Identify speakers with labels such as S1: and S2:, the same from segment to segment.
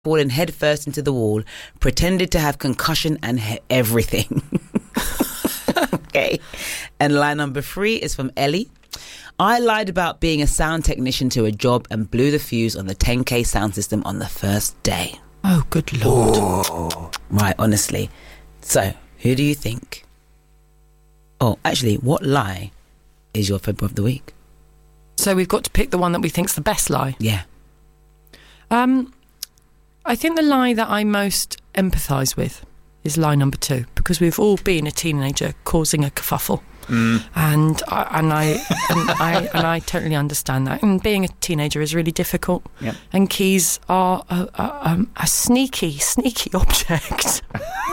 S1: fallen headfirst into the wall, pretended to have concussion and everything. Okay. And lie number 3 is from Ellie. I lied about being a sound technician to a job and blew the fuse on the 10K sound system on the first day.
S2: Oh, good Lord.
S1: Oh. Right, honestly. So, who do you think? Oh, actually, what lie is your Fib of the week?
S2: So we've got to pick the one that we think's the best lie.
S1: Yeah.
S2: I think the lie that I most empathise with is lie number 2, because we've all been a teenager causing a kerfuffle, and I totally understand that. And being a teenager is really difficult.
S3: Yep.
S2: And keys are a sneaky object.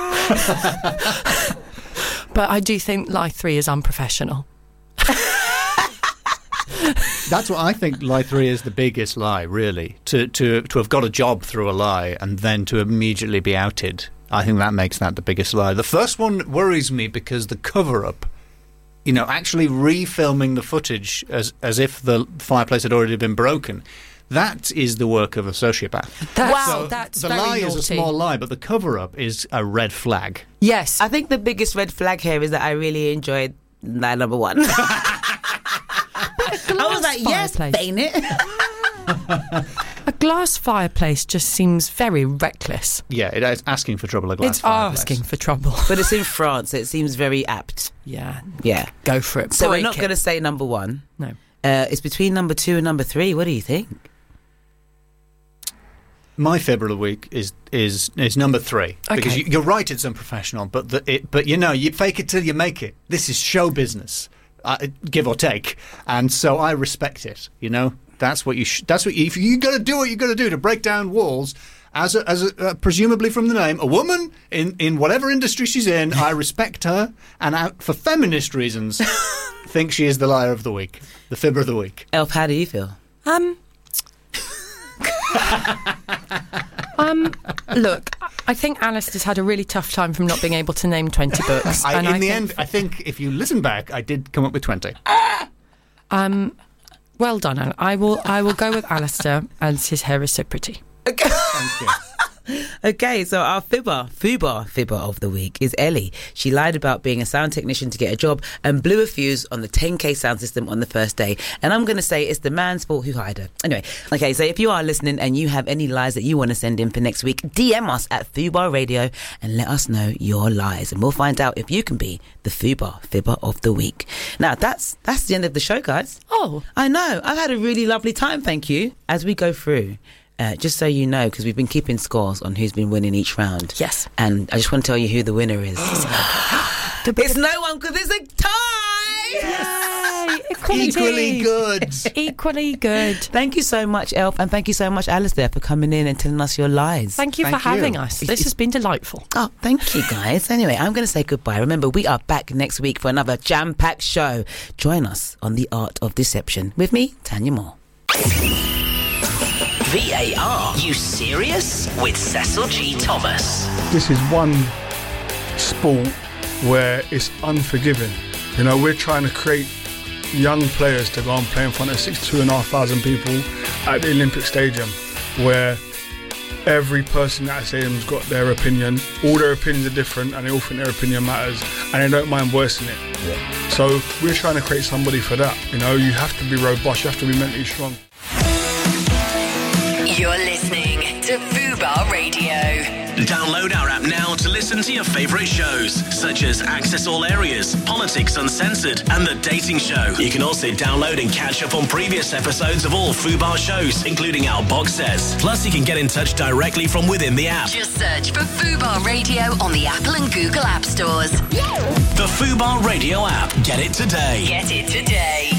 S2: But I do think lie 3 is unprofessional.
S3: That's what I think. Lie 3 is the biggest lie, really. To have got a job through a lie and then to immediately be outed. I think that makes that the biggest lie. The first one worries me because the cover-up, actually refilming the footage as if the fireplace had already been broken, that is the work of a sociopath.
S2: That's
S3: the
S2: very
S3: lie
S2: naughty.
S3: is a small lie, but the cover-up is a red flag.
S2: Yes.
S1: I think the biggest red flag here is that I really enjoyed lie number 1. I was like, yes, feign it.
S2: A glass fireplace just seems very reckless.
S3: Yeah, it's asking for trouble, a glass fireplace.
S2: Asking for trouble.
S1: But it's in France, so it seems very apt.
S2: Yeah.
S1: Go
S2: for it.
S1: So we're not going to say number 1.
S2: No.
S1: It's between number 2 and number 3. What do you think?
S3: My fib of the week is number 3.
S2: Okay.
S3: Because you're right, it's unprofessional, but you fake it till you make it. This is show business. Give or take, and so I respect it. That's what if you got to do what you got to do to break down walls, as a presumably from the name, a woman in whatever industry she's in. I respect her, and for feminist reasons, think she is the liar of the week, the fibber of the week.
S1: Elf, how do you feel?
S2: Look, I think Alistair's had a really tough time from not being able to name 20 books.
S3: I think if you listen back, I did come up with 20.
S2: Well done, Alan. I will go with Alistair, as his hair is so pretty.
S1: Okay.
S3: Thank you.
S1: Okay, so our fibber of the week is Ellie. She lied about being a sound technician to get a job and blew a fuse on the 10K sound system on the first day. And I'm going to say it's the man's fault who hired her. Anyway, okay, so if you are listening and you have any lies that you want to send in for next week, DM us at Fubar Radio and let us know your lies. And we'll find out if you can be the fibber of the week. Now, that's the end of the show, guys.
S2: Oh.
S1: I know. I've had a really lovely time, thank you. As we go through... just so you know, because we've been keeping scores on who's been winning each round.
S2: Yes.
S1: And I just want to tell you who the winner is. It's no one, because it's a tie!
S2: Yay!
S3: Equally good.
S2: Equally good.
S1: Thank you so much, Elf, and thank you so much, Alistair, for coming in and telling us your lies.
S2: Thank you for having us. This has been delightful.
S1: Oh, thank you, guys. Anyway, I'm going to say goodbye. Remember, we are back next week for another jam-packed show. Join us on The Art of Deception. With me, Tanya Moore.
S4: VAR, you serious? With Cecil G. Thomas.
S5: This is one sport where it's unforgiving. We're trying to create young players to go and play in front of 2,500 people at the Olympic Stadium, where every person at the stadium's got their opinion. All their opinions are different, and they all think their opinion matters, and they don't mind voicing it. Yeah. So we're trying to create somebody for that. You have to be robust, you have to be mentally strong.
S6: You're listening to Fubar Radio.
S4: Download our app now to listen to your favourite shows, such as Access All Areas, Politics Uncensored, and The Dating Show. You can also download and catch up on previous episodes of all Fubar shows, including our box sets. Plus, you can get in touch directly from within the app.
S6: Just search for Fubar Radio on the Apple and Google App Stores.
S4: The Fubar Radio app. Get it today.
S6: Get it today.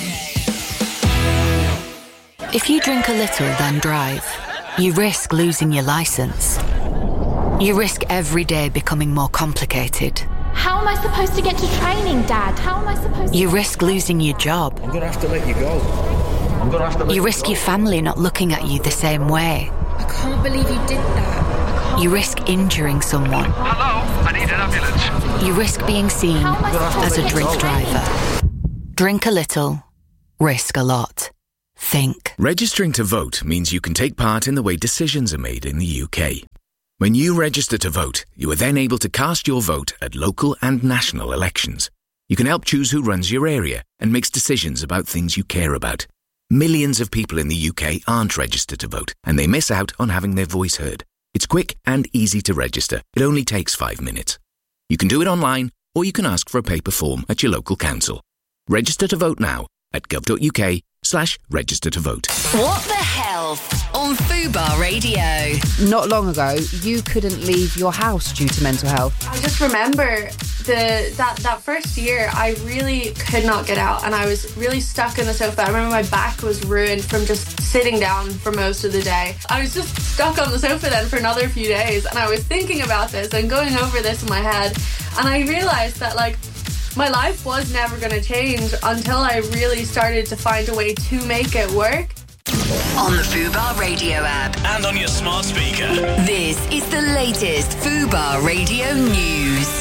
S7: If you drink a little, then drive, you risk losing your license. You risk every day becoming more complicated.
S8: How am I supposed to get to training, Dad? How am I supposed to...
S7: You risk losing your job.
S9: I'm going to have to let you go.
S7: You risk your family not looking at you the same way.
S8: I can't believe you did that.
S7: You risk injuring someone.
S9: Hello, I need an ambulance.
S7: You risk being seen as a drink driver. Drink a little, risk a lot. think.
S10: Registering to vote means you can take part in the way decisions are made in the UK. When you register to vote, you are then able to cast your vote at local and national elections. You can help choose who runs your area and makes decisions about things you care about. Millions of people in the UK aren't registered to vote, and they miss out on having their voice heard. It's quick and easy to register. It only takes 5 minutes. You can do it online, or you can ask for a paper form at your local council. Register to vote now at gov.uk/register to vote.
S6: What the Health on Fubar Radio.
S11: Not long ago, you couldn't leave your house due to mental health.
S12: I just remember that first year, I really could not get out, and I was really stuck in the sofa. I remember my back was ruined from just sitting down for most of the day. I was just stuck on the sofa then for another few days, and I was thinking about this and going over this in my head, and I realised that, like, my life was never going to change until I really started to find a way to make it work.
S6: On the Fubar Radio app.
S4: And on your smart speaker.
S6: This is the latest Fubar Radio news.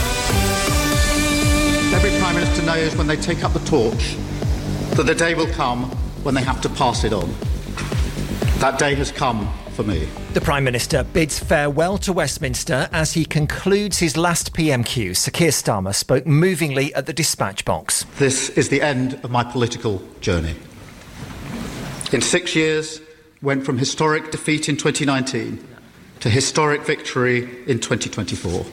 S13: Every Prime Minister knows when they take up the torch that the day will come when they have to pass it on. That day has come for me.
S14: The Prime Minister bids farewell to Westminster as he concludes his last PMQ. Sir Keir Starmer spoke movingly at the dispatch box.
S13: This is the end of my political journey. In 6 years, went from historic defeat in 2019 to historic victory in 2024.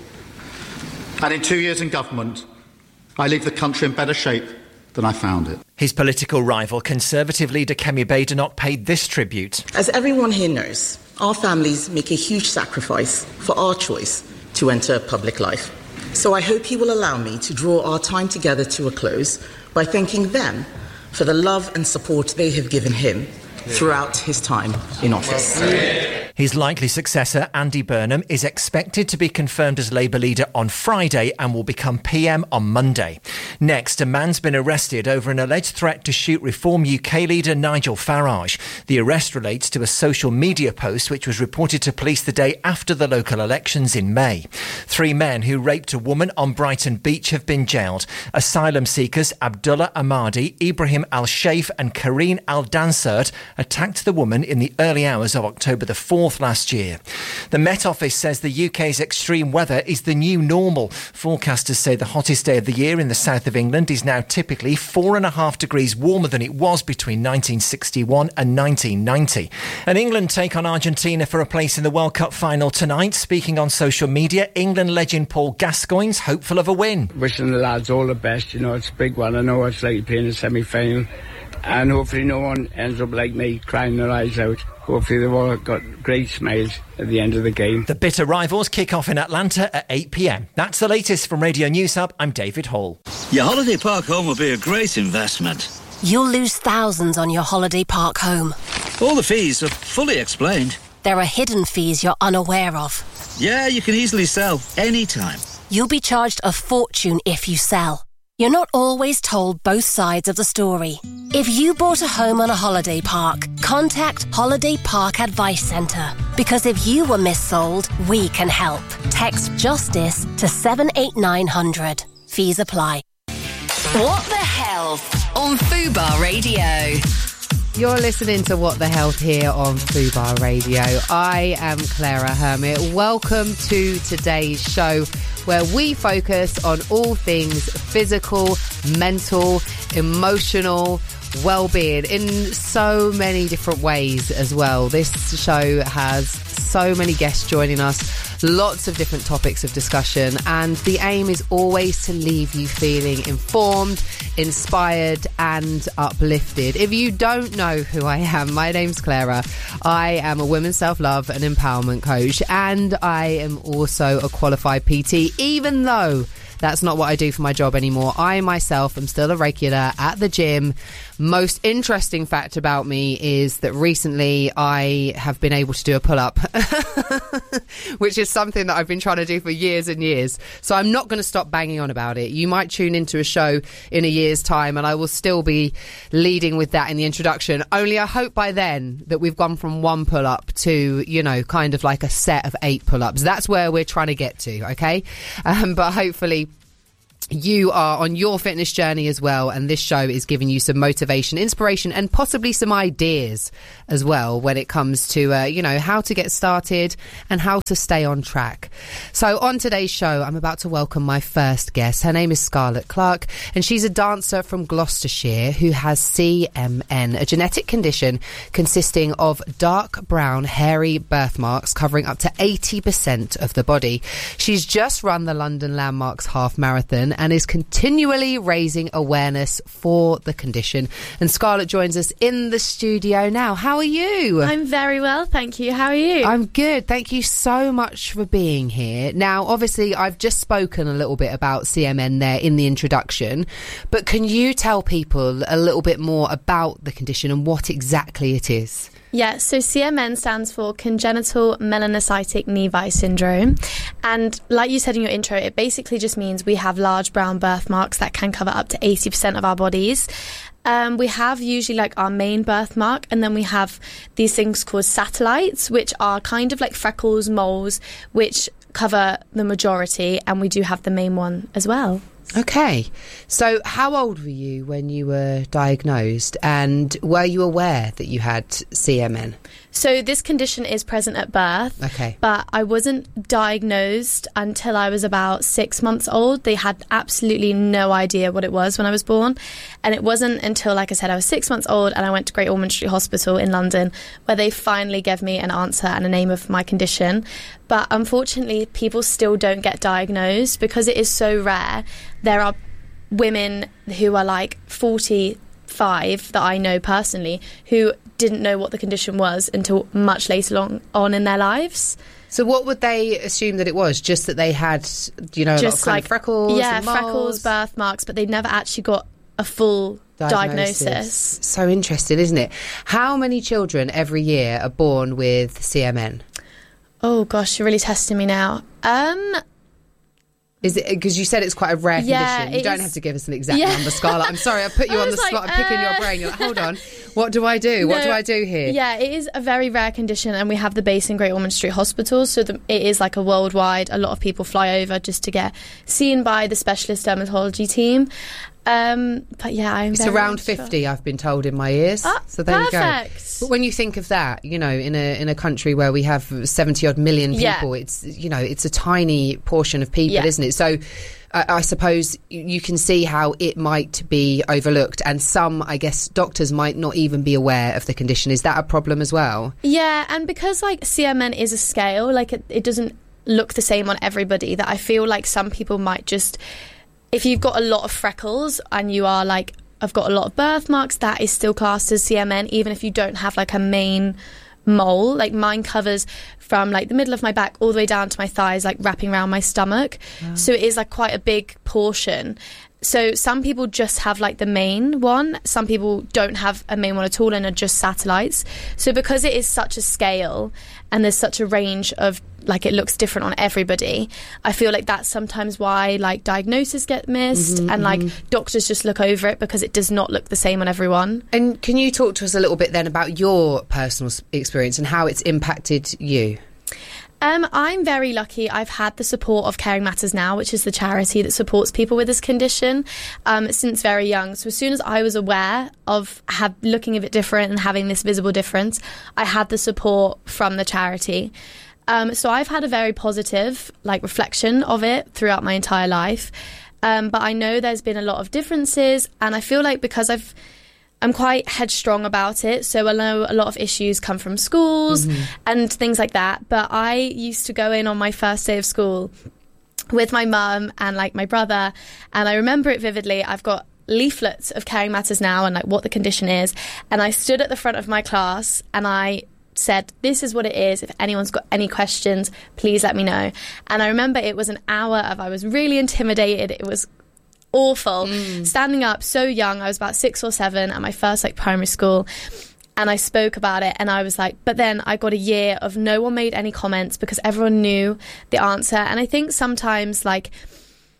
S13: And in 2 years in government, I leave the country in better shape than I found it.
S14: His political rival, Conservative leader Kemi Badenoch, paid this tribute.
S15: As everyone here knows, our families make a huge sacrifice for our choice to enter public life. So I hope he will allow me to draw our time together to a close by thanking them for the love and support they have given him throughout his time in office.
S14: His likely successor, Andy Burnham, is expected to be confirmed as Labour leader on Friday and will become PM on Monday. Next, a man's been arrested over an alleged threat to shoot Reform UK leader Nigel Farage. The arrest relates to a social media post which was reported to police the day after the local elections in May. 3 men who raped a woman on Brighton Beach have been jailed. Asylum seekers Abdullah Ahmadi, Ibrahim Al-Sheikh and Kareen Al-Dansert attacked the woman in the early hours of October the 4th last year. The Met Office says the UK's extreme weather is the new normal. Forecasters say the hottest day of the year in the south of England is now typically 4.5 degrees warmer than it was between 1961 and 1990. And England take on Argentina for a place in the World Cup final tonight. Speaking on social media, England legend Paul Gascoigne's hopeful of a win.
S16: Wishing the lads all the best. You know, it's a big one. I know it's like playing a semi-final. And hopefully no one ends up like me, crying their eyes out. Hopefully they've all got great smiles at the end of the game.
S14: The bitter rivals kick off in Atlanta at 8 p.m. That's the latest from Radio News Hub. I'm David Hall.
S17: Your holiday park home will be a great investment.
S18: You'll lose thousands on your holiday park home.
S17: All the fees are fully explained.
S18: There are hidden fees you're unaware of.
S17: Yeah, you can easily sell anytime.
S18: You'll be charged a fortune if you sell. You're not always told both sides of the story. If you bought a home on a holiday park, contact Holiday Park Advice Centre. Because if you were missold, we can help. Text JUSTICE to 78900. Fees apply.
S6: What the Health on Fubar Radio.
S11: You're listening to What the Health here on Fubar Radio. I am Clara Hermit. Welcome to today's show, where we focus on all things physical, mental, emotional well-being in so many different ways as well. This show has so many guests joining us, lots of different topics of discussion, and the aim is always to leave you feeling informed, inspired and uplifted. If you don't know who I am, my name's Clara. I am a women's self-love and empowerment coach, and I am also a qualified PT, even though that's not what I do for my job anymore. I myself am still a regular at the gym. Most interesting fact about me is that recently I have been able to do a pull-up, which is something that I've been trying to do for years and years. So I'm not going to stop banging on about it. You might tune into a show in a year's time and I will still be leading with that in the introduction. Only I hope by then that we've gone from one pull-up to, you know, kind of like a set of 8 pull-ups. That's where we're trying to get to, okay? But hopefully You are on your fitness journey as well, and this show is giving you some motivation, inspiration, and possibly some ideas as well when it comes to, how to get started and how to stay on track. So on today's show, I'm about to welcome my first guest. Her name is Scarlett Clark, and she's a dancer from Gloucestershire who has CMN, a genetic condition consisting of dark brown, hairy birthmarks covering up to 80% of the body. She's just run the London Landmarks Half Marathon and is continually raising awareness for the condition. And Scarlett joins us in the studio now. How are you?
S19: I'm very well, thank you. How are you?
S11: I'm good. Thank you so much for being here. Now, obviously, I've just spoken a little bit about CMN there in the introduction, but can you tell people a little bit more about the condition and what exactly it is?
S19: Yeah, so CMN stands for Congenital Melanocytic Nevi Syndrome. And like you said in your intro, it basically just means we have large brown birthmarks that can cover up to 80% of our bodies. We have usually like our main birthmark, and then we have these things called satellites, which are kind of like freckles, moles, which cover the majority, and we do have the main one as well.
S11: Okay, so how old were you when you were diagnosed, and were you aware that you had CMN?
S19: So this condition is present at birth,
S11: okay,
S19: but I wasn't diagnosed until I was about 6 months old. They had absolutely no idea what it was when I was born, and it wasn't until, like I said, I was 6 months old and I went to Great Ormond Street Hospital in London where they finally gave me an answer and a name of my condition. But unfortunately, people still don't get diagnosed because it is so rare. There are women who are like 45 that I know personally who didn't know what the condition was until much later on in their lives.
S11: So what would they assume that it was? Just that they had, a lot of kind of freckles?
S19: Yeah,
S11: and moles?
S19: Freckles, birthmarks, but they never actually got a full diagnosis.
S11: So interesting, isn't it? How many children every year are born with CMN?
S19: Oh gosh, you're really testing me now.
S11: Is it because you said it's quite a rare condition? You don't have to give us an exact number, Scarlett. I'm sorry, I put you on the spot. I'm picking your brain. You're like, hold on, what do I do? What do I do here?
S19: Yeah, it is a very rare condition, and we have the base in Great Ormond Street Hospital, so it is like a worldwide. A lot of people fly over just to get seen by the specialist dermatology team. But yeah,
S11: it's around 50, I've been told in my ears. So there
S19: perfect.
S11: You go. But when you think of that, in a country where we have 70 odd million people, it's it's a tiny portion of people, isn't it? So I suppose you can see how it might be overlooked, and some, I guess, doctors might not even be aware of the condition. Is that a problem as well?
S19: Yeah, and because like CMN is a scale, like it doesn't look the same on everybody, that I feel like some people might just, if you've got a lot of freckles and you are like, I've got a lot of birthmarks, that is still classed as CMN, even if you don't have like a main mole. Like mine covers from like the middle of my back all the way down to my thighs, like wrapping around my stomach. Wow. So it is like quite a big portion. So some people just have like the main one. Some people don't have a main one at all and are just satellites. So because it is such a scale and there's such a range of, like, it looks different on everybody, I feel like that's sometimes why like diagnoses get missed and like doctors just look over it because it does not look the same on everyone.
S11: And can you talk to us a little bit then about your personal experience and how it's impacted you?
S19: I'm very lucky. I've had the support of Caring Matters Now, which is the charity that supports people with this condition, since very young. So as soon as I was aware of looking a bit different and having this visible difference, I had the support from the charity. So I've had a very positive reflection of it throughout my entire life. But I know there's been a lot of differences, and I feel like because I'm quite headstrong about it, so I know a lot of issues come from schools and things like that. But I used to go in on my first day of school with my mum and my brother, and I remember it vividly. I've got leaflets of Caring Matters Now and what the condition is, and I stood at the front of my class and I said, this is what it is. If anyone's got any questions, please let me know. And I remember it was an hour of, I was really intimidated. It was awful. Standing up so young, I was about 6 or 7 at my first primary school, and I spoke about it, and I was but then I got a year of no one made any comments because everyone knew the answer. And I think sometimes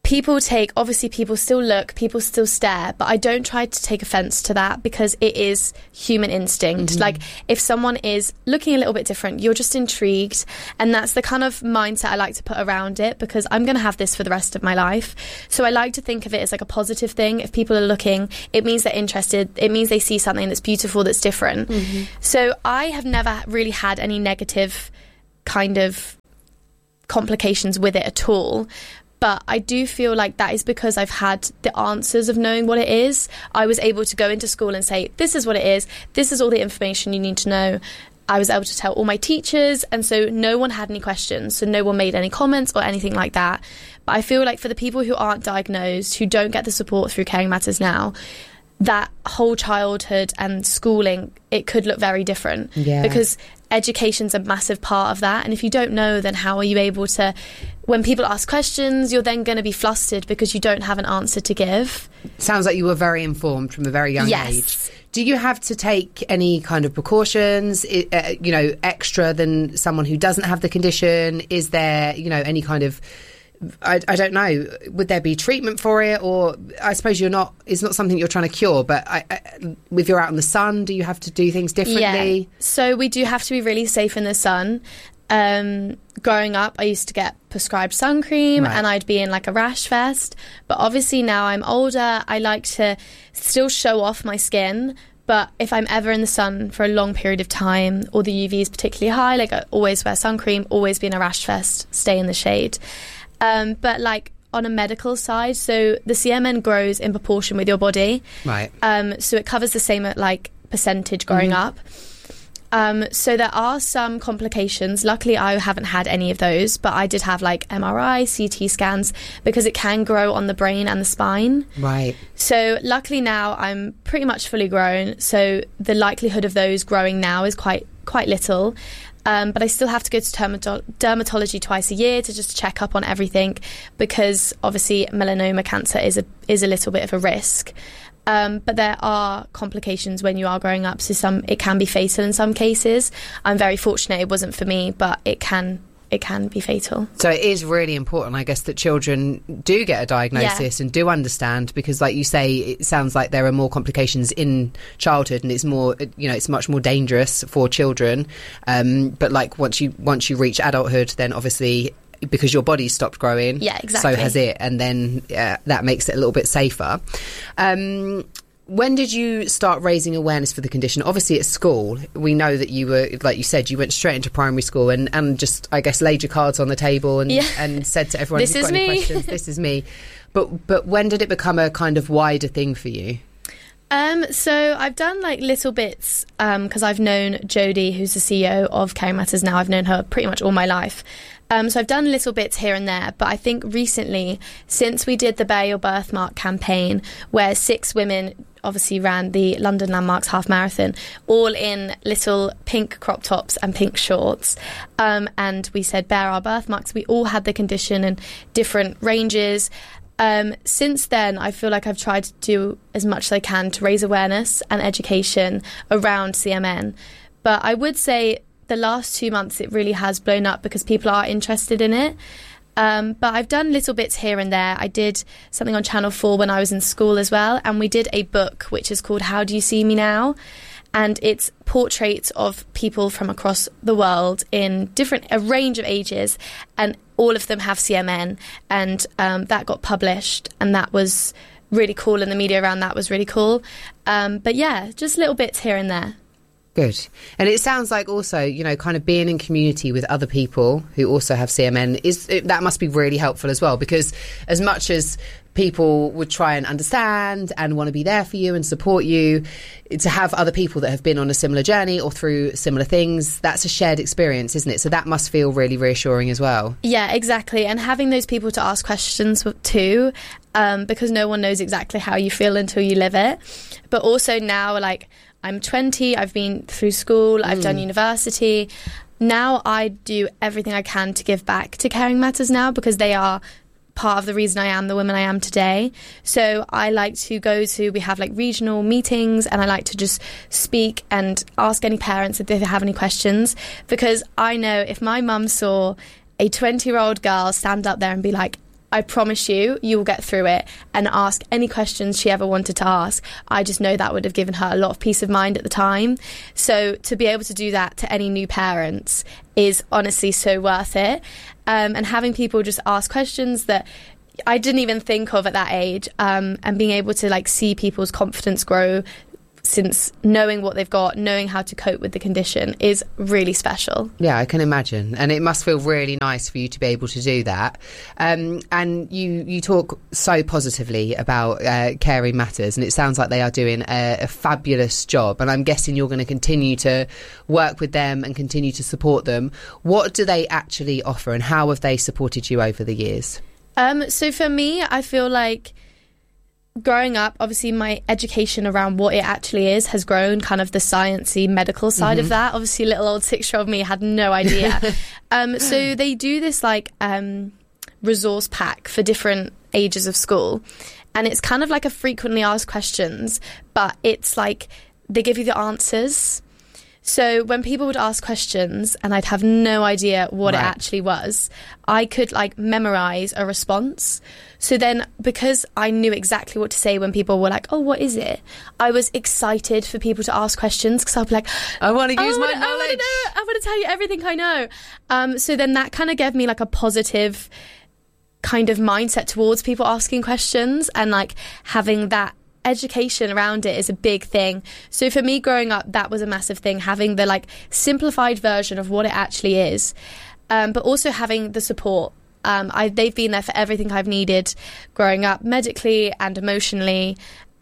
S19: people still look, people still stare, but I don't try to take offense to that because it is human instinct. Like, if someone is looking a little bit different, you're just intrigued, and that's the kind of mindset I like to put around it, because I'm going to have this for the rest of my life. So I like to think of it as like a positive thing. If people are looking, it means they're interested, it means they see something that's beautiful, that's different. So I have never really had any negative kind of complications with it at all. But I do feel like that is because I've had the answers of knowing what it is. I was able to go into school and say, this is what it is. This is all the information you need to know. I was able to tell all my teachers. And so no one had any questions. So no one made any comments or anything like that. But I feel like for the people who aren't diagnosed, who don't get the support through Caring Matters Now, that whole childhood and schooling, it could look very different. Because education's a massive part of that. And if you don't know, then how are you able to, when people ask questions, you're then going to be flustered because you don't have an answer to give.
S11: Sounds like you were very informed from a very young age. Do you have to take any kind of precautions, extra than someone who doesn't have the condition? Is there, any kind of, I don't know, would there be treatment for it? Or I suppose it's not something you're trying to cure, but if you're out in the sun, do you have to do things differently?
S19: Yeah, so we do have to be really safe in the sun. Growing up, I used to get prescribed sun cream and I'd be in like a rash vest. But obviously now I'm older, I like to still show off my skin. But if I'm ever in the sun for a long period of time, or the UV is particularly high, like I always wear sun cream, always be in a rash vest, stay in the shade. But like on a medical side, so the CMN grows in proportion with your body. So it covers the same like percentage growing up. So there are some complications. Luckily, I haven't had any of those, but I did have like MRI, CT scans, because it can grow on the brain and the spine. So luckily now I'm pretty much fully grown. So the likelihood of those growing now is quite little. But I still have to go to dermatology twice a year to just check up on everything, because obviously melanoma cancer is a little bit of a risk. But there are complications when you are growing up, so it can be fatal in some cases. I'm very fortunate it wasn't for me, but it can be fatal. So
S11: it is really important, I guess, that children do get a diagnosis and do understand, because like you say, it sounds like there are more complications in childhood, and it's more, it's much more dangerous for children. But like once you reach adulthood, then obviously, because your body stopped growing, so has it, and then that makes it a little bit safer. When did you start raising awareness for the condition? Obviously at school, we know that you were, like you said, you went straight into primary school and just, I guess, laid your cards on the table and said to everyone,
S19: this is me.
S11: Questions, this is me. But when did it become a kind of wider thing for you?
S19: So I've done like little bits, because I've known Jodie, who's the CEO of Caring Matters Now. I've known her pretty much all my life. So I've done little bits here and there, but I think recently, since we did the Bear Your Birthmark campaign, where 6 women obviously ran the London Landmarks half marathon, all in little pink crop tops and pink shorts, and we said bear our birthmarks. We all had the condition in different ranges. Since then, I feel like I've tried to do as much as I can to raise awareness and education around CMN. But I would say the last 2 months it really has blown up because people are interested in it. But I've done little bits here and there. I did something on Channel 4 when I was in school as well, and we did a book which is called How Do You See Me Now? And it's portraits of people from across the world in a range of ages, and all of them have CMN, and that got published, and that was really cool, and the media around that was really cool. But yeah, just little bits here and there.
S11: Good. And it sounds like also, kind of being in community with other people who also have CMN, that must be really helpful as well, because as much as people would try and understand and want to be there for you and support you, to have other people that have been on a similar journey or through similar things, that's a shared experience, isn't it? So that must feel really reassuring as well. Yeah, exactly. And having those people to ask questions too, because no one knows exactly how you feel until you live it. But also now, like, I'm 20, I've been through school, I've done university. Now I do everything I can to give back to Caring Matters Now, because they are part of the reason I am the woman I am today. So I like to we have like regional meetings, and I like to just speak and ask any parents if they have any questions, because I know if my mum saw a 20-year-old girl stand up there and be like,
S19: I promise you will get through it, and ask any questions she ever wanted to ask. I just know that would have given her a lot of peace of mind at the time. So to be able to do that to any new parents is honestly so worth it. And having people just ask questions that I didn't even think of at that age, and being able to like see people's confidence grow since knowing what they've got, knowing how to cope with the condition is really special.
S11: Yeah, I can imagine. And it must feel really nice for you to be able to do that. And you talk so positively about Caring Matters, and it sounds like they are doing a fabulous job. And I'm guessing you're going to continue to work with them and continue to support them. What do they actually offer, and how have they supported you over the years?
S19: So for me, I feel like growing up, obviously my education around what it actually is has grown, kind of the sciencey medical side of that. Obviously little old 6-year-old me had no idea. So they do this like resource pack for different ages of school, and it's kind of like a frequently asked questions, but it's like they give you the answers. So when people would ask questions and I'd have no idea what it actually was, I could like memorize a response. So then, because I knew exactly what to say when people were like, oh, what is it? I was excited for people to ask questions, because I'll be like,
S11: I want to use my knowledge.
S19: I want to tell you everything I know. So then that kind of gave me like a positive kind of mindset towards people asking questions, and like having that education around it is a big thing. So for me growing up, that was a massive thing, having the like simplified version of what it actually is, but also having the support. They've been there for everything I've needed growing up, medically and emotionally.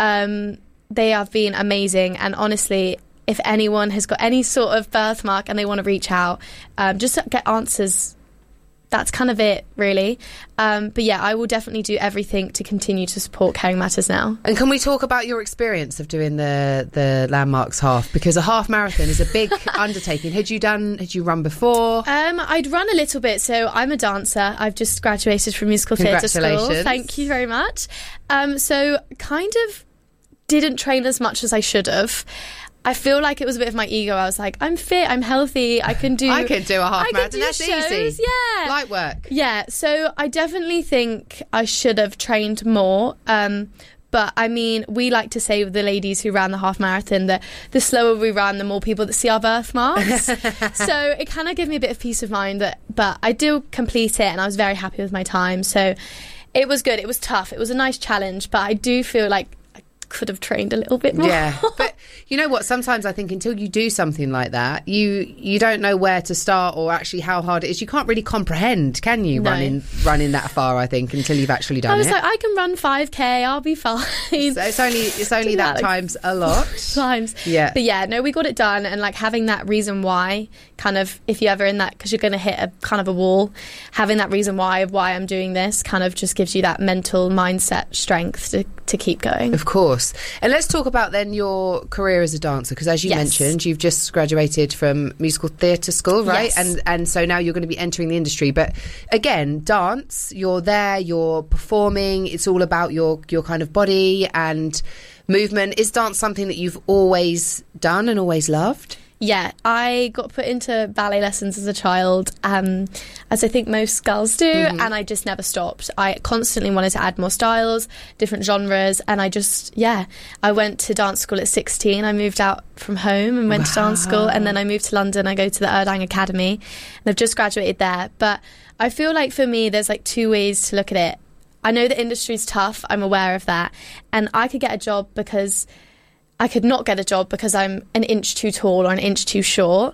S19: They have been amazing, and honestly, if anyone has got any sort of birthmark and they want to reach out, just to get answers, that's kind of it, really. But yeah, I will definitely do everything to continue to support Caring Matters now.
S11: And can we talk about your experience of doing the Landmarks half? Because a half marathon is a big undertaking. Had you run before?
S19: I'd run a little bit. So I'm a dancer. I've just graduated from musical theatre school. Thank you very much. So kind of didn't train as much as I should have. I feel like it was a bit of my ego. I was like, I'm fit, I'm healthy, I can do a half marathon. That's easy. Yeah.
S11: Light work.
S19: Yeah, so I definitely think I should have trained more. But I mean, we like to say with the ladies who ran the half marathon that the slower we run, the more people that see our birthmarks. So it kind of gave me a bit of peace of mind but I do complete it, and I was very happy with my time. So it was good. It was tough. It was a nice challenge, but I do feel like could have trained a little bit more.
S11: Yeah, but you know what, sometimes I think until you do something like that, you don't know where to start or actually how hard it is. You can't really comprehend, can you? No. running that far, I think, until you've actually done it.
S19: I was like, I can run 5k, I'll be fine. So
S11: it's only that times a lot.
S19: Times.
S11: Yeah.
S19: But yeah, no, we got it done, and like having that reason why, kind of, if you're ever in that, because you're going to hit a kind of a wall, having that reason why I'm doing this kind of just gives you that mental mindset strength to keep going.
S11: Of course. And let's talk about then your career as a dancer, because as you mentioned, you've just graduated from musical theatre school, right? Yes. And so now you're going to be entering the industry. But again, dance, you're there, you're performing, it's all about your kind of body and movement. Is dance something that you've always done and always loved?
S19: Yeah, I got put into ballet lessons as a child, as I think most girls do, and I just never stopped. I constantly wanted to add more styles, different genres, and I went to dance school at 16. I moved out from home and went to dance school, and then I moved to London. I go to the Erdang Academy, and I've just graduated there. But I feel like for me, there's like two ways to look at it. I know the industry's tough, I'm aware of that, and I could get a job because I could not get a job because I'm an inch too tall or an inch too short.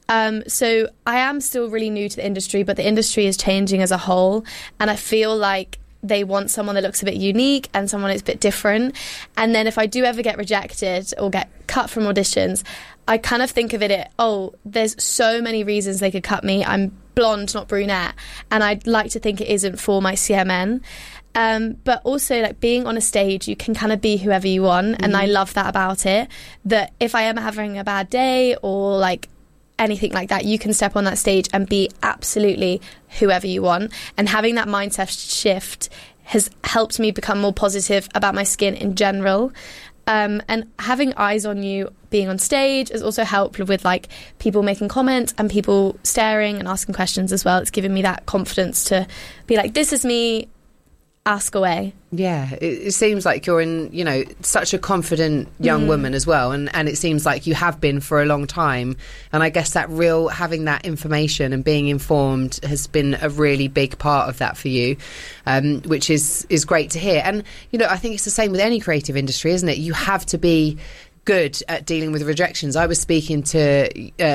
S19: So I am still really new to the industry, but the industry is changing as a whole, and I feel like they want someone that looks a bit unique and someone that's a bit different. And then if I do ever get rejected or get cut from auditions, I kind of think of it, there's so many reasons they could cut me. I'm blonde, not brunette, and I'd like to think it isn't for my CMN. But also, like, being on a stage, you can kind of be whoever you want, and I love that about it, that if I am having a bad day or like anything like that, you can step on that stage and be absolutely whoever you want. And having that mindset shift has helped me become more positive about my skin in general. And having eyes on you being on stage has also helped with like people making comments and people staring and asking questions as well. It's given me that confidence to be like, this is me, ask away.
S11: Yeah, it seems like you're in, such a confident young woman as well, and it seems like you have been for a long time. And I guess having that information and being informed has been a really big part of that for you, which is great to hear. And, I think it's the same with any creative industry, isn't it? You have to be good at dealing with rejections. I was speaking to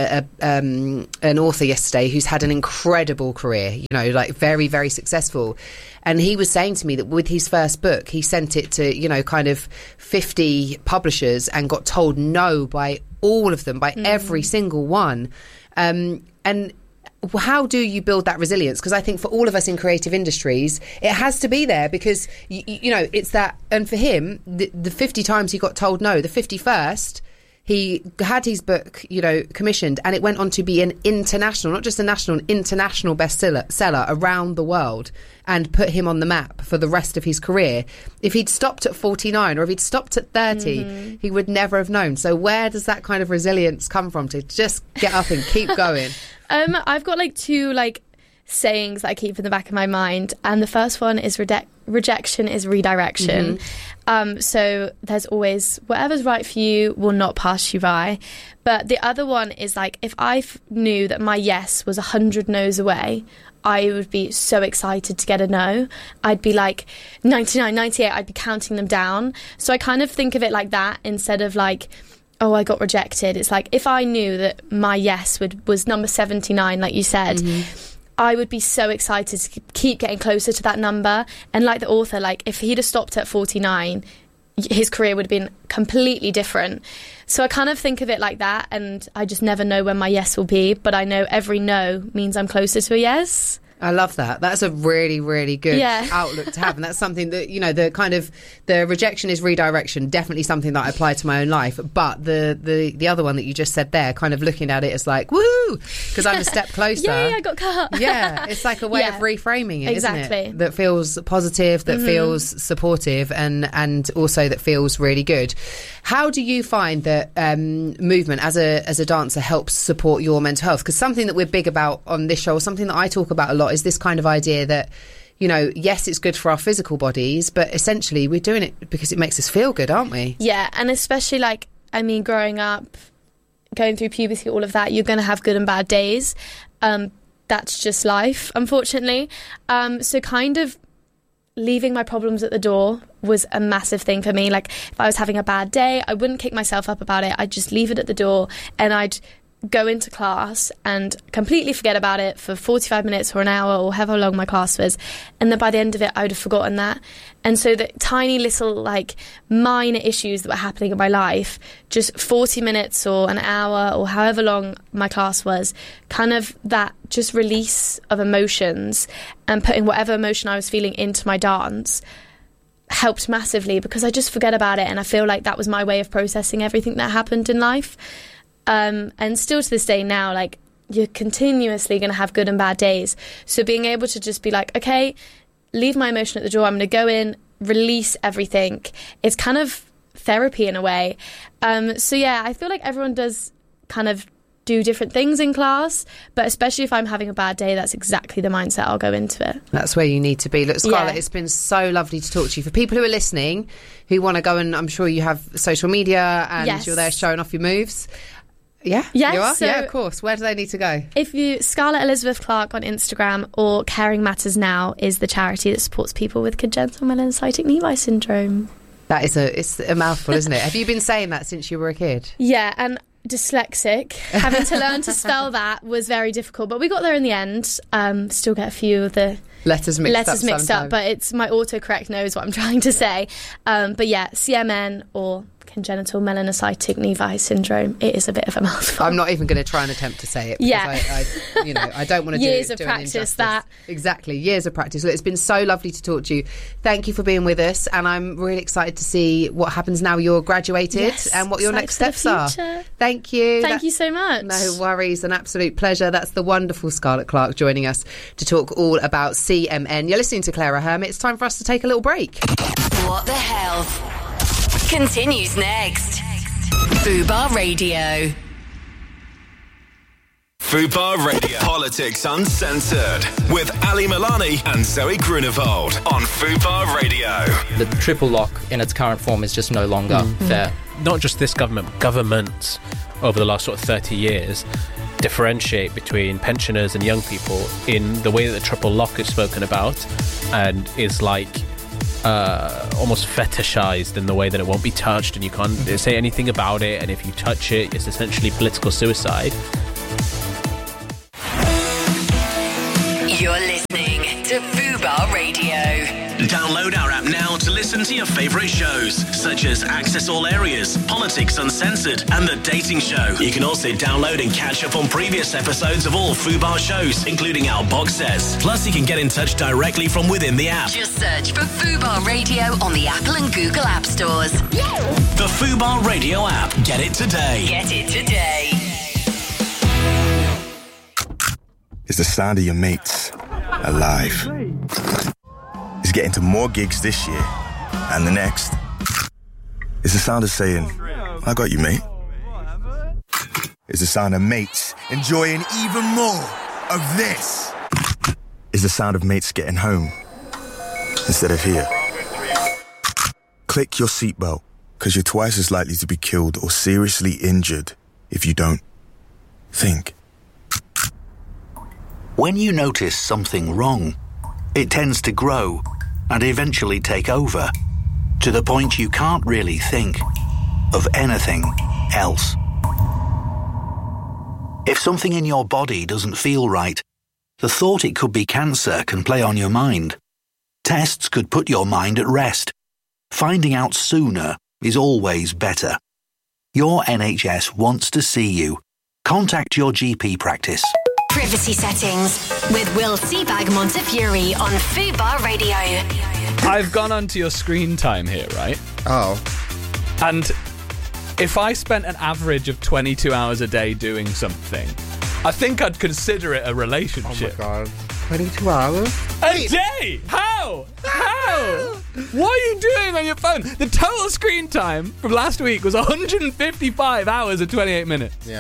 S11: an author yesterday who's had an incredible career, very, very successful. And he was saying to me that with his first book, he sent it to, kind of 50 publishers and got told no by all of them, by every single one. And how do you build that resilience? Because I think for all of us in creative industries, it has to be there because, it's that. And for him, the 50 times he got told no, the 51st, he had his book, commissioned, and it went on to be an international, not just a national, an international bestseller around the world, and put him on the map for the rest of his career. If he'd stopped at 49 or if he'd stopped at 30, he would never have known. So where does that kind of resilience come from to just get up and keep going?
S19: I've got two sayings that I keep in the back of my mind, and the first one is rejection is redirection. So there's always whatever's right for you will not pass you by. But the other one is if I knew that my yes was 100 no's away, I would be so excited to get a no. I'd be 99, 98, I'd be counting them down. So I kind of think of it like that instead of oh, I got rejected. It's if I knew that my yes was number 79, like you said, I would be so excited to keep getting closer to that number. And like the author, if he'd have stopped at 49, his career would have been completely different. So I kind of think of it like that, and I just never know when my yes will be, but I know every no means I'm closer to a yes.
S11: I love that. That's a really, really good outlook to have. And that's something that, the rejection is redirection, definitely something that I apply to my own life. But the other one that you just said there, kind of looking at it as woohoo, because I'm a step closer.
S19: Yay, I got cut.
S11: Yeah, it's like a way of reframing it, isn't it? That feels positive, that feels supportive, and also that feels really good. How do you find that movement as a dancer helps support your mental health? Because something that we're big about on this show, or something that I talk about a lot, is this kind of idea that, yes, it's good for our physical bodies, but essentially we're doing it because it makes us feel good, aren't we?
S19: Yeah, and especially growing up, going through puberty, all of that, you're going to have good and bad days. That's just life, unfortunately. So kind of leaving my problems at the door was a massive thing for me. If I was having a bad day, I wouldn't kick myself up about it. I'd just leave it at the door, and I'd go into class and completely forget about it for 45 minutes or an hour or however long my class was, and then by the end of it I would have forgotten that. And so the tiny little minor issues that were happening in my life, just 40 minutes or an hour or however long my class was, kind of that just release of emotions and putting whatever emotion I was feeling into my dance helped massively, because I just forget about it, and I feel like that was my way of processing everything that happened in life. And still to this day now, you're continuously going to have good and bad days. So being able to just be okay, leave my emotion at the door, I'm going to go in, release everything. It's kind of therapy in a way. So yeah, I feel like everyone does kind of do different things in class, but especially if I'm having a bad day, that's exactly the mindset I'll go into it.
S11: That's where you need to be. Look, Scarlett, it's been so lovely to talk to you. For people who are listening, who want to go, and I'm sure you have social media and you're there showing off your moves. Yeah,
S19: yes,
S11: you are?
S19: So
S11: yeah, of course. Where do they need to go?
S19: If you Scarlett Elizabeth Clark on Instagram, or Caring Matters Now is the charity that supports people with congenital melanocytic Levi syndrome.
S11: That is it's a mouthful, isn't it? Have you been saying that since you were a kid?
S19: Yeah, and dyslexic. Having to learn to spell that was very difficult, but we got there in the end. Still get a few of the
S11: letters mixed up,
S19: but it's my autocorrect knows what I'm trying to say. But yeah, CMN or congenital melanocytic Levi syndrome. It is a bit of a mouthful.
S11: I'm not even going to try and attempt to say it. Because I don't want to
S19: years of practice. That
S11: exactly, years of practice. Look, it's been so lovely to talk to you. Thank you for being with us, and I'm really excited to see what happens now you're graduated and what your next steps are. Thank you.
S19: Thank you so much.
S11: No worries, an absolute pleasure. That's the wonderful Scarlett Clark joining us to talk all about CMN. You're listening to Clara Hermit. It's time for us to take a little break.
S6: What the Health continues next. Fubar Radio.
S4: Fubar Radio. Politics Uncensored with Ali Milani and Zoe Grunewald on Fubar Radio.
S20: The triple lock in its current form is just no longer fair.
S21: Not just this government, governments over the last sort of 30 years differentiate between pensioners and young people in the way that the triple lock is spoken about, and is like almost fetishized in the way that it won't be touched and you can't say anything about it, and if you touch it, it's essentially political suicide.
S6: You're listening to Fubar Radio.
S4: Download our app now to listen to your favourite shows, such as Access All Areas, Politics Uncensored, and The Dating Show. You can also download and catch up on previous episodes of all Fubar shows, including our box sets. Plus, you can get in touch directly from within the app.
S6: Just search for Fubar Radio on the Apple and Google App Stores.
S4: The Fubar Radio app. Get it today.
S6: Get it today.
S22: It's the sound of your mates alive. It's getting to more gigs this year and the next. It's the sound of saying, I got you, mate. It's the sound of mates enjoying even more of this. It's the sound of mates getting home instead of here. Click your seatbelt, because you're twice as likely to be killed or seriously injured if you don't think.
S23: When you notice something wrong, it tends to grow and eventually take over, to the point you can't really think of anything else. If something in your body doesn't feel right, the thought it could be cancer can play on your mind. Tests could put your mind at rest. Finding out sooner is always better. Your NHS wants to see you. Contact your GP practice.
S18: Privacy settings with Will Seabag Montefiore on Fubar Radio.
S24: I've gone onto your screen time here, right?
S22: Oh.
S24: And if I spent an average of 22 hours a day doing something, I think I'd consider it a relationship.
S22: Oh my God. 22 hours?
S24: A day? How? What are you doing on your phone? The total screen time from last week was 155 hours and 28 minutes.
S22: Yeah.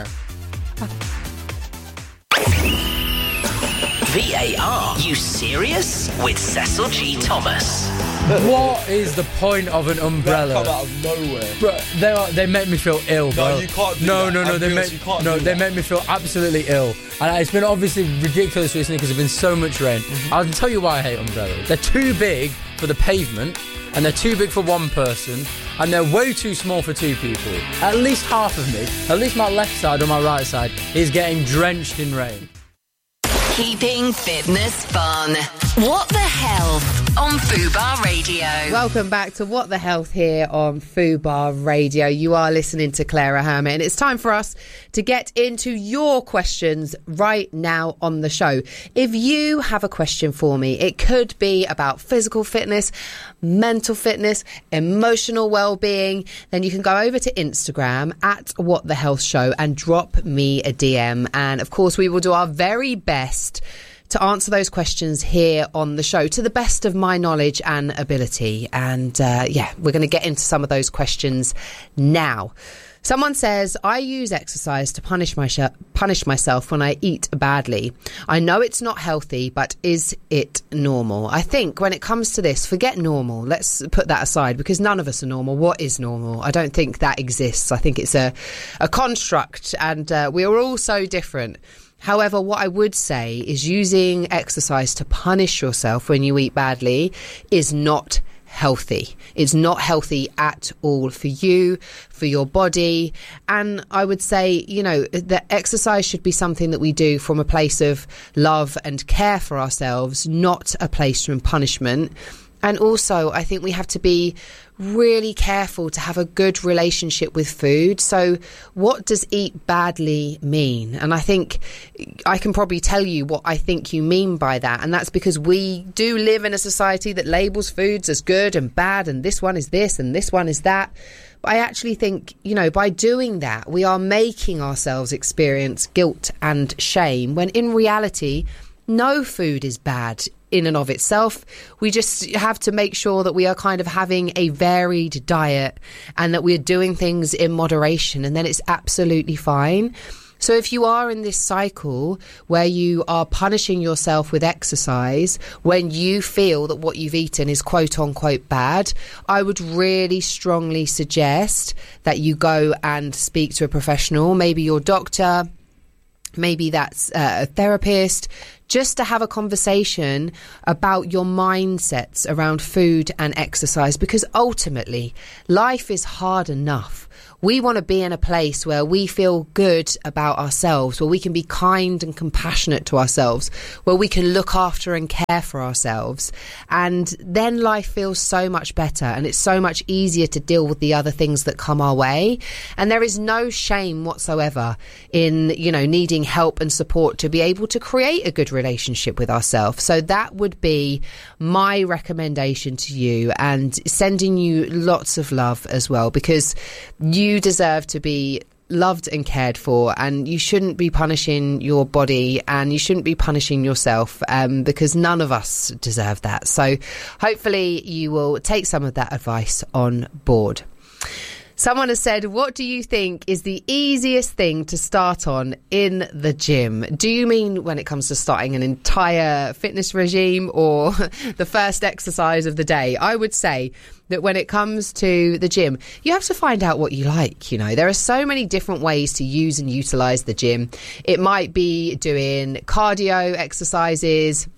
S4: VAR, you serious? With Cecil G. Thomas.
S20: What is the point of an umbrella?
S25: That come out of nowhere.
S20: Bro, they make me feel ill, bro.
S25: No, you can't do
S20: no,
S25: that.
S20: No, no, they make me feel absolutely ill. And it's been obviously ridiculous recently because there's been so much rain. I'll tell you why I hate umbrellas. They're too big for the pavement, and they're too big for one person, and they're way too small for two people. At least half of me, at least my left side or my right side, is getting drenched in rain.
S6: Keeping fitness fun. What the Health on Fubar Radio.
S11: Welcome back to What the Health here on Fubar Radio. You are listening to Clara Hermit, and it's time for us to get into your questions right now on the show. If you have a question for me, it could be about physical fitness, mental fitness, emotional well-being, then you can go over to Instagram at What the Health Show and drop me a DM. And of course, we will do our very best to answer those questions here on the show to the best of my knowledge and ability. And we're going to get into some of those questions now. Someone says, I use exercise to punish myself when I eat badly. I know it's not healthy, but is it normal? I think when it comes to this, forget normal. Let's put that aside, because none of us are normal. What is normal? I don't think that exists. I think it's a construct, and we are all so different. However, what I would say is using exercise to punish yourself when you eat badly is not healthy. It's not healthy at all for you, for your body. And I would say, that exercise should be something that we do from a place of love and care for ourselves, not a place from punishment. And also, I think we have to be really careful to have a good relationship with food. So what does eat badly mean? And I think I can probably tell you what I think you mean by that. And that's because we do live in a society that labels foods as good and bad, and this one is this and this one is that. But I actually think, by doing that, we are making ourselves experience guilt and shame, when in reality, no food is bad in and of itself. We just have to make sure that we are kind of having a varied diet and that we're doing things in moderation, and then it's absolutely fine. So if you are in this cycle where you are punishing yourself with exercise when you feel that what you've eaten is quote unquote bad, I would really strongly suggest that you go and speak to a professional, maybe your doctor, maybe that's a therapist, just to have a conversation about your mindsets around food and exercise, because ultimately life is hard enough. We want to be in a place where we feel good about ourselves, where we can be kind and compassionate to ourselves, where we can look after and care for ourselves. And then life feels so much better, and it's so much easier to deal with the other things that come our way. And there is no shame whatsoever in, needing help and support to be able to create a good relationship with ourselves. So that would be my recommendation to you, and sending you lots of love as well, because you deserve to be loved and cared for, and you shouldn't be punishing your body, and you shouldn't be punishing yourself, because none of us deserve that. So hopefully you will take some of that advice on board. Someone has said, what do you think is the easiest thing to start on in the gym? Do you mean when it comes to starting an entire fitness regime, or the first exercise of the day? I would say that when it comes to the gym, you have to find out what you like. There are so many different ways to use and utilize the gym. It might be doing cardio exercises.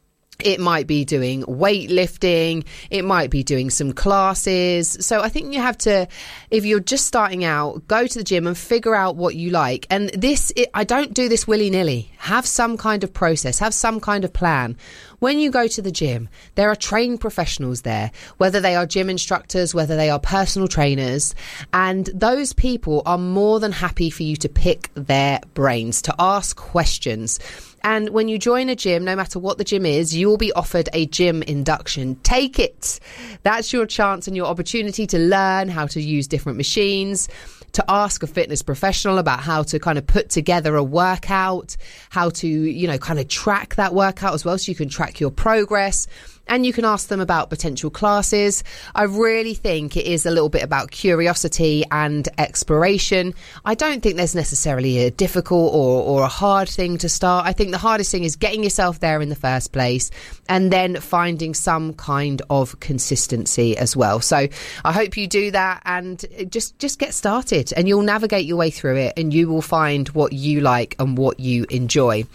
S11: It might be doing weightlifting. It might be doing some classes. So I think you have to, if you're just starting out, go to the gym and figure out what you like. And I don't do this willy-nilly. Have some kind of process, have some kind of plan. When you go to the gym, there are trained professionals there, whether they are gym instructors, whether they are personal trainers, and those people are more than happy for you to pick their brains, to ask questions. And when you join a gym, no matter what the gym is, you will be offered a gym induction. Take it. That's your chance and your opportunity to learn how to use different machines, to ask a fitness professional about how to kind of put together a workout, how to, kind of track that workout as well, so you can track your progress. And you can ask them about potential classes. I really think it is a little bit about curiosity and exploration. I don't think there's necessarily a difficult or a hard thing to start. I think the hardest thing is getting yourself there in the first place, and then finding some kind of consistency as well. So I hope you do that, and just get started, and you'll navigate your way through it, and you will find what you like and what you enjoy.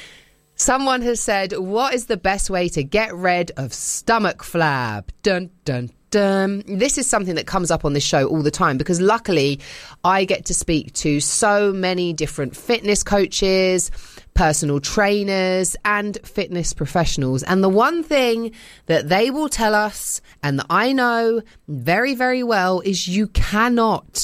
S11: Someone has said, what is the best way to get rid of stomach flab? Dun, dun, dun. This is something that comes up on this show all the time, because luckily I get to speak to so many different fitness coaches, personal trainers and fitness professionals. And the one thing that they will tell us, and that I know very, very well, is you cannot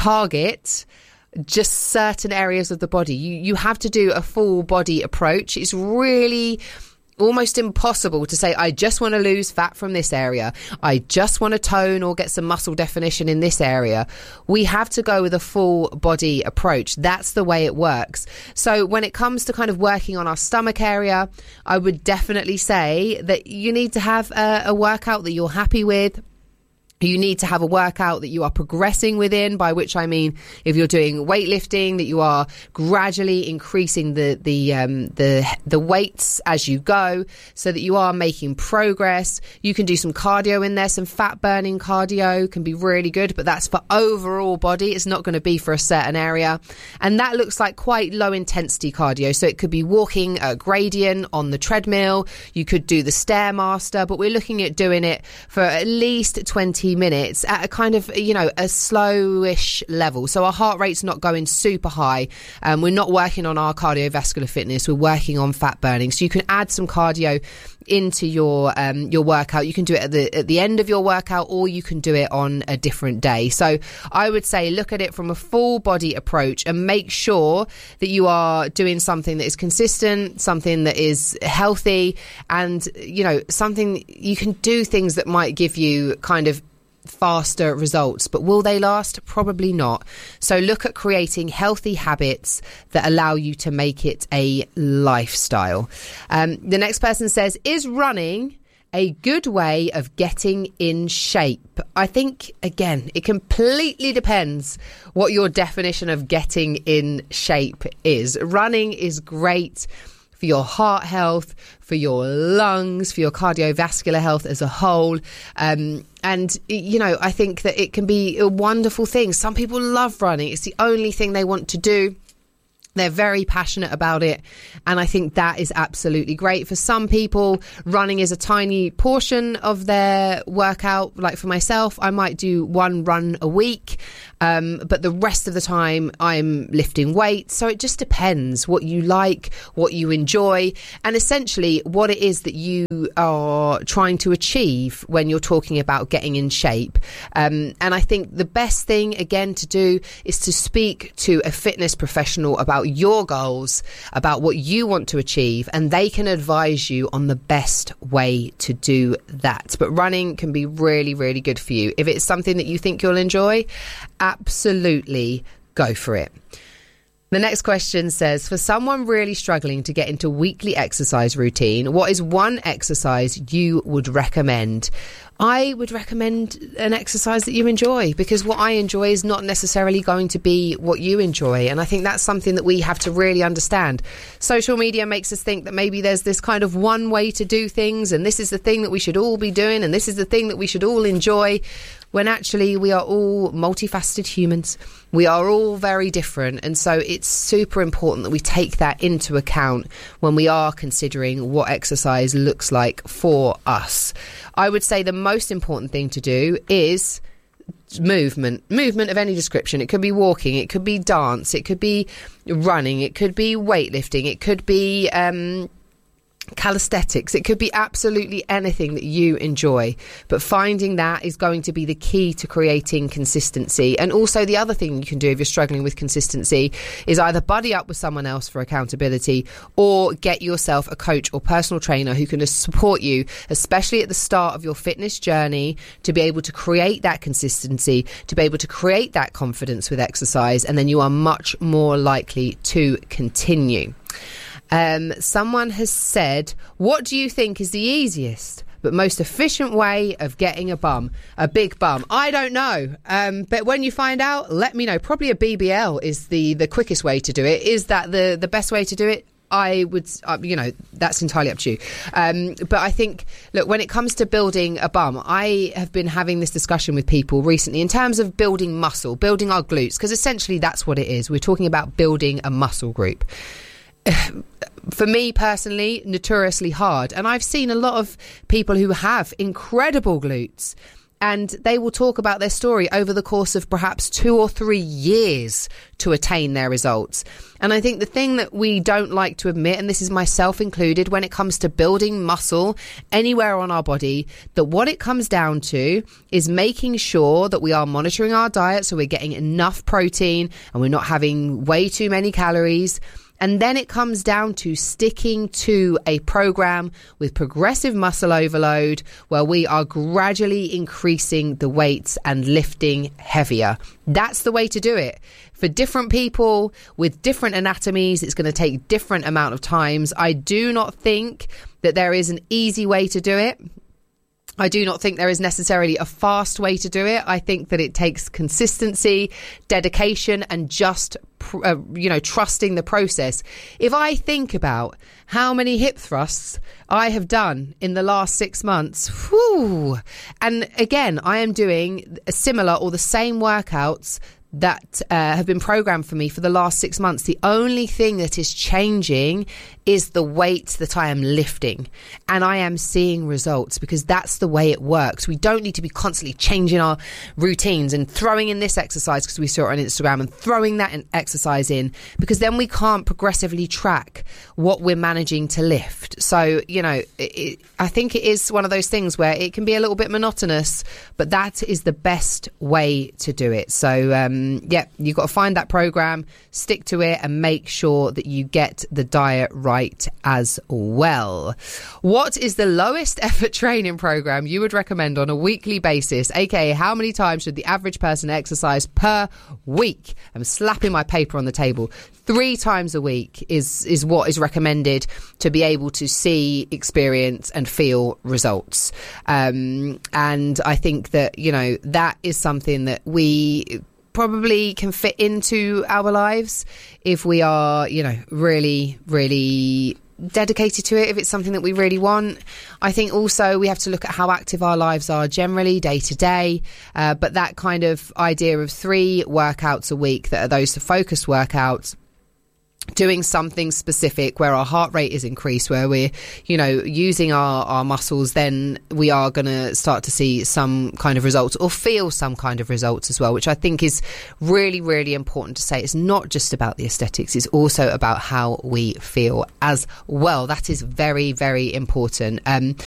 S11: target just certain areas of the body. You have to do a full body approach. It's really almost impossible to say, I just want to lose fat from this area, I just want to tone or get some muscle definition in this area. We have to go with a full body approach. That's the way it works. So when it comes to kind of working on our stomach area, I would definitely say that you need to have a workout that you're happy with. You need to have a workout that you are progressing within, by which I mean, if you're doing weightlifting, that you are gradually increasing the weights as you go, so that you are making progress. You can do some cardio in there. Some fat burning cardio can be really good, but that's for overall body. It's not going to be for a certain area. And that looks like quite low intensity cardio. So it could be walking a gradient on the treadmill. You could do the Stairmaster, but we're looking at doing it for at least 20 minutes at a kind of, a slowish level. So our heart rate's not going super high. We're not working on our cardiovascular fitness. We're working on fat burning. So you can add some cardio into your workout. You can do it at the end of your workout, or you can do it on a different day. So I would say look at it from a full body approach, and make sure that you are doing something that is consistent, something that is healthy, and something you can do, things that might give you kind of faster results. But will they last? Probably not. So look at creating healthy habits that allow you to make it a lifestyle. The next person says, is running a good way of getting in shape. I think, again, it completely depends what your definition of getting in shape is. Running is great for your heart health, for your lungs, for your cardiovascular health as a whole. And, you know, I think that it can be a wonderful thing. Some people love running. It's the only thing they want to do. They're very passionate about it. And I think that is absolutely great. For some people, running is a tiny portion of their workout. Like for myself, I might do one run a week. But the rest of the time I'm lifting weights. So it just depends what you like, what you enjoy, and essentially what it is that you are trying to achieve when you're talking about getting in shape. And I think the best thing, again, to do is to speak to a fitness professional about your goals, about what you want to achieve, and they can advise you on the best way to do that. But running can be really, really good for you. If it's something that you think you'll enjoy, absolutely go for it. The next question says, for someone really struggling to get into weekly exercise routine, what is one exercise you would recommend? I would recommend an exercise that you enjoy, because what I enjoy is not necessarily going to be what you enjoy. And I think that's something that we have to really understand. Social media makes us think that maybe there's this kind of one way to do things, and this is the thing that we should all be doing, and this is the thing that we should all enjoy, when actually we are all multifaceted humans. We are all very different. And so it's super important that we take that into account when we are considering what exercise looks like for us. I would say the most important thing to do is movement of any description. It could be walking, it could be dance, it could be running, it could be weightlifting, it could be calisthenics, it could be absolutely anything that you enjoy. But finding that is going to be the key to creating consistency. And also the other thing you can do if you're struggling with consistency is either buddy up with someone else for accountability, or get yourself a coach or personal trainer who can support you, especially at the start of your fitness journey, to be able to create that consistency, to be able to create that confidence with exercise, and then you are much more likely to continue. Someone has said, what do you think is the easiest but most efficient way of getting a big bum? I don't know. But when you find out, let me know. Probably a BBL is the quickest way to do it. Is that the best way to do it? I would, that's entirely up to you. But I think, look, when it comes to building a bum, I have been having this discussion with people recently in terms of building muscle, building our glutes, because essentially that's what it is. We're talking about building a muscle group. For me personally, notoriously hard. And I've seen a lot of people who have incredible glutes, and they will talk about their story over the course of perhaps 2 or 3 years to attain their results. And I think the thing that we don't like to admit, and this is myself included, when it comes to building muscle anywhere on our body, that what it comes down to is making sure that we are monitoring our diet, so we're getting enough protein and we're not having way too many calories. And then it comes down to sticking to a program with progressive muscle overload, where we are gradually increasing the weights and lifting heavier. That's the way to do it. For different people with different anatomies, it's going to take different amount of times. I do not think that there is an easy way to do it. I do not think there is necessarily a fast way to do it. I think that it takes consistency, dedication, and just, trusting the process. If I think about how many hip thrusts I have done in the last 6 months, and again, I am doing a similar or the same workouts that have been programmed for me for the last 6 months. The only thing that is changing is the weight that I am lifting, and I am seeing results, because that's the way it works. We don't need to be constantly changing our routines and throwing in this exercise because we saw it on Instagram and throwing that exercise in, because then we can't progressively track what we're managing to lift. So, I think it is one of those things where it can be a little bit monotonous, but that is the best way to do it. So, you've got to find that program, stick to it, and make sure that you get the diet right as well. What is the lowest effort training program you would recommend on a weekly basis? AKA, how many times should the average person exercise per week? I'm slapping my paper on the table. 3 times a week is what is recommended to be able to see, experience and feel results. And I think that, you know, that is something that we probably can fit into our lives if we are, you know, really, really dedicated to it, if it's something that we really want. I think also we have to look at how active our lives are generally day to day, but that kind of idea of 3 workouts a week that are those focused workouts, doing something specific where our heart rate is increased, where we're, you know, using our muscles, then we are going to start to see some kind of results or feel some kind of results as well, which I think is really, really important to say. It's not just about the aesthetics, it's also about how we feel as well. That is very, very important.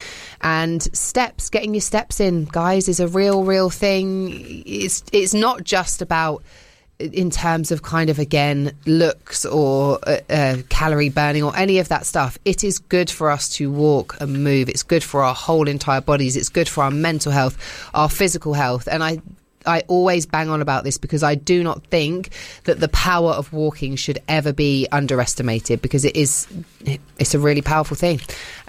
S11: And steps, getting your steps in, guys, is a real thing. It's not just about, in terms of kind of, again, looks or calorie burning or any of that stuff. It is good for us to walk and move. It's good for our whole entire bodies. It's good for our mental health, our physical health. And I always bang on about this because I do not think that the power of walking should ever be underestimated, because it's a really powerful thing.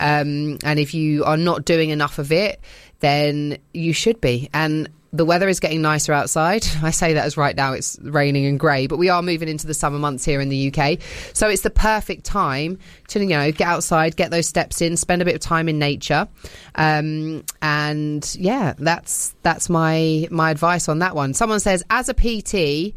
S11: And if you are not doing enough of it, then you should be. And the weather is getting nicer outside. I say that as right now it's raining and grey, but we are moving into the summer months here in the UK. So it's the perfect time to, you know, get outside, get those steps in, spend a bit of time in nature. And yeah, that's my advice on that one. Someone says, as a PT,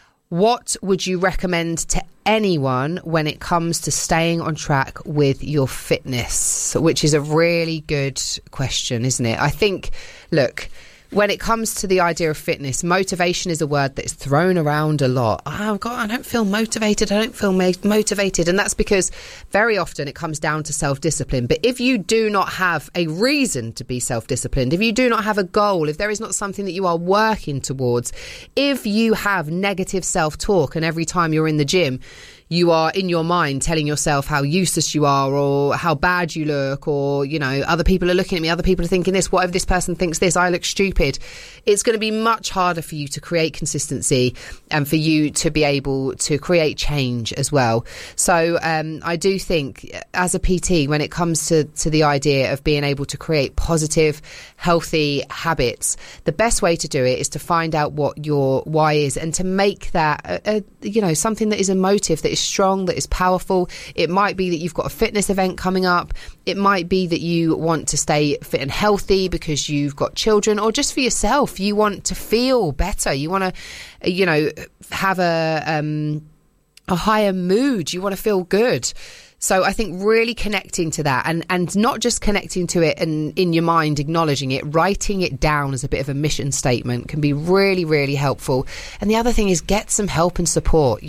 S11: what would you recommend to anyone when it comes to staying on track with your fitness? Which is a really good question, isn't it? I think, look, when it comes to the idea of fitness, motivation is a word that's thrown around a lot. Oh, God, I don't feel motivated. I don't feel motivated. And that's because very often it comes down to self-discipline. But if you do not have a reason to be self-disciplined, if you do not have a goal, if there is not something that you are working towards, if you have negative self-talk and every time you're in the gym, you are in your mind telling yourself how useless you are or how bad you look, or, you know, other people are looking at me, other people are thinking this, what if this person thinks this, I look stupid. It's going to be much harder for you to create consistency and for you to be able to create change as well. So I do think as a PT, when it comes to the idea of being able to create positive, healthy habits, the best way to do it is to find out what your why is and to make that, something that is emotive, that is strong, that is powerful. It might be that you've got a fitness event coming up. It might be that you want to stay fit and healthy because you've got children, or just for yourself, you want to feel better. You want to, have a higher mood. You want to feel good. So I think really connecting to that and not just connecting to it and in your mind, acknowledging it, writing it down as a bit of a mission statement can be really, really helpful. And the other thing is get some help and support,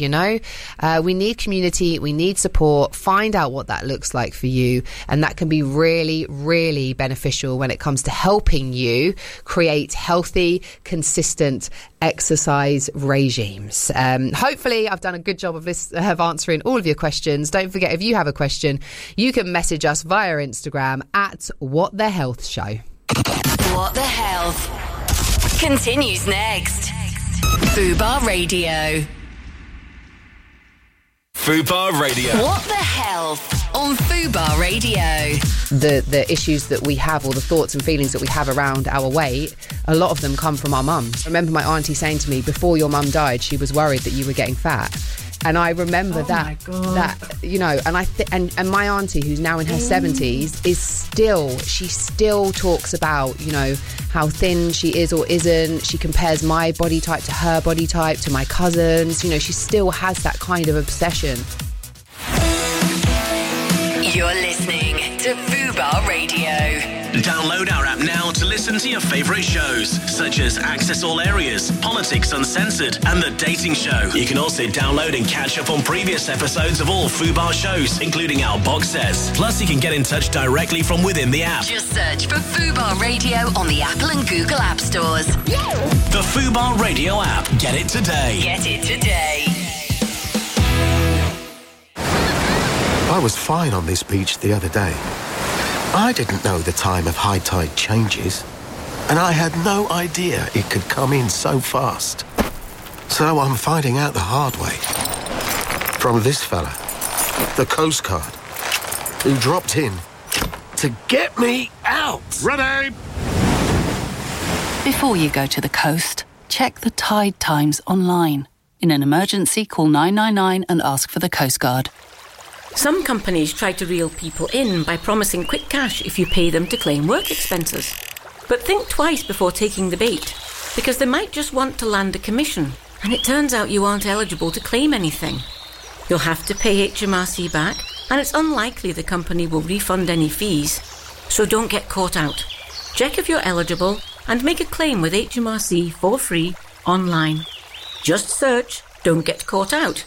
S11: we need community, we need support, find out what that looks like for you. And that can be really, really beneficial when it comes to helping you create healthy, consistent exercise regimes. Hopefully I've done a good job of this, of answering all of your questions. Don't forget, if you have a question, you can message us via Instagram at What The Health Show.
S6: What the Health continues next. Fubar Radio.
S4: Fubar Radio.
S6: What the Health on Fubar Radio.
S11: The issues that we have, or the thoughts and feelings that we have around our weight, a lot of them come from our mums. I remember my auntie saying to me, before your mum died, she was worried that you were getting fat. And I remember and my auntie, who's now in her 70s, she still talks about, how thin she is or isn't. She compares my body type to her body type, to my cousins. She still has that kind of obsession.
S6: You're listening to Fubar Radio.
S4: Download our app now to listen to your favourite shows, such as Access All Areas, Politics Uncensored, and The Dating Show. You can also download and catch up on previous episodes of all Fubar shows, including our box sets. Plus, you can get in touch directly from within the app.
S6: Just search for Fubar Radio on the Apple and Google App Stores.
S4: The Fubar Radio app. Get it today.
S6: Get it today.
S1: I was fine on this beach the other day. I didn't know the time of high tide changes, and I had no idea it could come in so fast. So I'm finding out the hard way. From this fella, the Coast Guard, who dropped in to get me out.
S2: Ready!
S3: Before you go to the coast, check the tide times online. In an emergency, call 999 and ask for the Coast Guard.
S5: Some companies try to reel people in by promising quick cash if you pay them to claim work expenses. But think twice before taking the bait, because they might just want to land a commission, and it turns out you aren't eligible to claim anything. You'll have to pay HMRC back, and it's unlikely the company will refund any fees. So don't get caught out. Check if you're eligible and make a claim with HMRC for free online. Just search Don't Get Caught Out.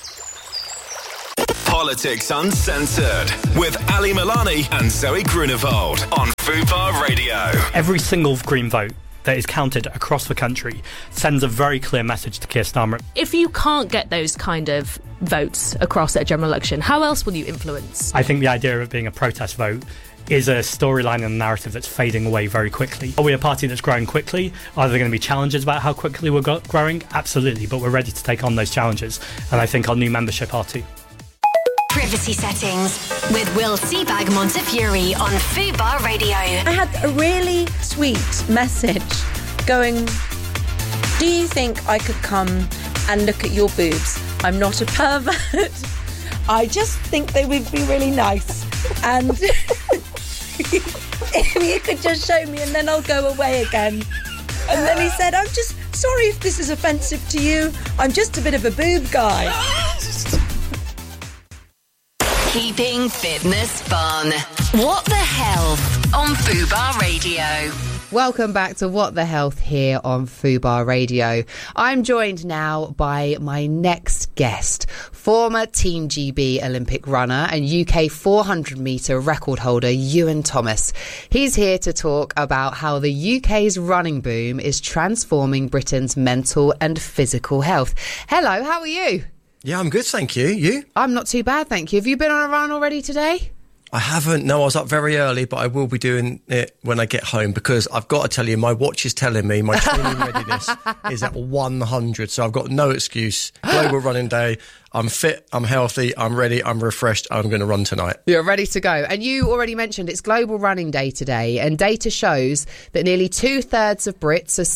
S25: Politics Uncensored with Ali Milani and Zoe Grunewald on Fubar Radio.
S26: Every single Green vote that is counted across the country sends a very clear message to Keir Starmer.
S27: If you can't get those kind of votes across at a general election, how else will you influence?
S26: I think the idea of it being a protest vote is a storyline and a narrative that's fading away very quickly. Are we a party that's growing quickly? Are there going to be challenges about how quickly we're growing? Absolutely, but we're ready to take on those challenges, and I think our new membership are too.
S6: Privacy settings with Will Seabag Montefiore on Fubar Radio.
S28: I had a really sweet message going, do you think I could come and look at your boobs? I'm not a pervert. I just think they would be really nice. And if you could just show me and then I'll go away again. And then he said, I'm just sorry if this is offensive to you. I'm just a bit of a boob guy.
S6: Keeping fitness fun. What the Health on Fubar Radio.
S11: Welcome back to What the Health here on Fubar Radio. I'm joined now by my next guest, former Team GB Olympic runner and UK 400 metre record holder Ewan Thomas. He's here to talk about how the UK's running boom is transforming Britain's mental and physical health. Hello, how are you?
S29: Yeah, I'm good, thank you. You?
S11: I'm not too bad, thank you. Have you been on a run already today?
S29: I haven't. No, I was up very early, but I will be doing it when I get home because I've got to tell you, my watch is telling me my training readiness is at 100, so I've got no excuse. Global running day. I'm fit, I'm healthy, I'm ready, I'm refreshed, I'm going to run tonight.
S11: You're ready to go. And you already mentioned it's Global Running Day today, and data shows that nearly 2/3 of Brits, so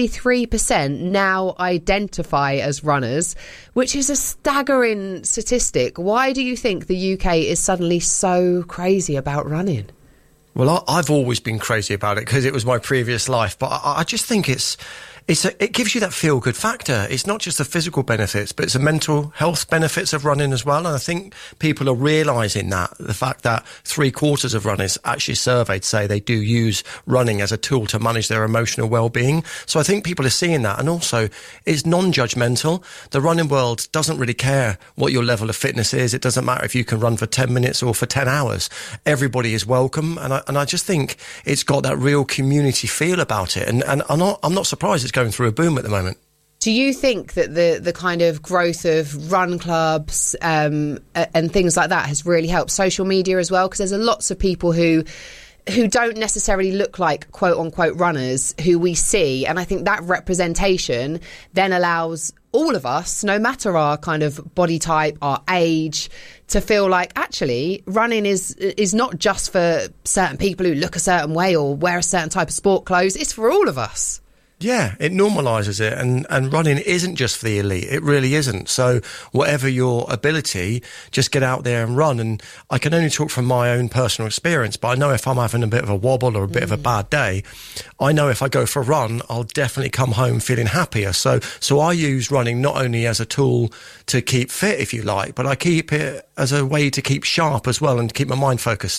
S11: 63%, now identify as runners, which is a staggering statistic. Why do you think the UK is suddenly so crazy about running?
S29: Well, I've always been crazy about it because it was my previous life, but I just think it gives you that feel-good factor. It's not just the physical benefits, but it's the mental health benefits of running as well. And I think people are realising that, the fact that 3/4 of runners actually surveyed say they do use running as a tool to manage their emotional well-being. So I think people are seeing that. And also, it's non-judgmental. The running world doesn't really care what your level of fitness is. It doesn't matter if you can run for 10 minutes or for 10 hours. Everybody is welcome. And I just think it's got that real community feel about it. And I'm not surprised it's going through a boom at the moment.
S11: Do you think that the kind of growth of run clubs and things like that has really helped social media as well? Because there's lots of people who don't necessarily look like quote unquote runners who we see, and I think that representation then allows all of us, no matter our kind of body type, our age, to feel like actually running is not just for certain people who look a certain way or wear a certain type of sport clothes. It's for all of us.
S29: Yeah, it normalises it, and running isn't just for the elite. It really isn't. So whatever your ability, just get out there and run. And I can only talk from my own personal experience, but I know if I'm having a bit of a wobble or a bit of a bad day, I know if I go for a run, I'll definitely come home feeling happier. So I use running not only as a tool to keep fit, if you like, but I keep it as a way to keep sharp as well and keep my mind focused.